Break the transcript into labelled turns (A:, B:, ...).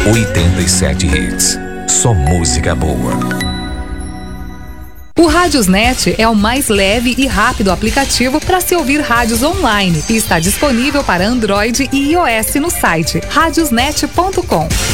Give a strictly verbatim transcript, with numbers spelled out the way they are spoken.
A: oitenta e sete Hits. Só música boa.
B: O Radiosnet é o mais leve e rápido aplicativo para se ouvir rádios online e está disponível para Android e iOS no site radiosnet ponto com.